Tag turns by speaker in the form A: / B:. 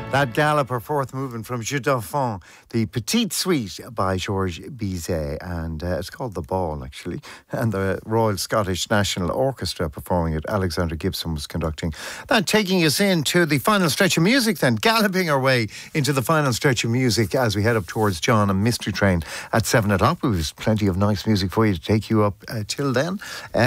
A: That Gallop, our fourth movement from Jeu d'Enfant, the Petite Suite by Georges Bizet, and it's called The Ball, actually, and the Royal Scottish National Orchestra performing it. Alexander Gibson was conducting that, taking us into the final stretch of music then, galloping our way into the final stretch of music as we head up towards John and Mystery Train at 7 o'clock. There's plenty of nice music for you to take you up till then.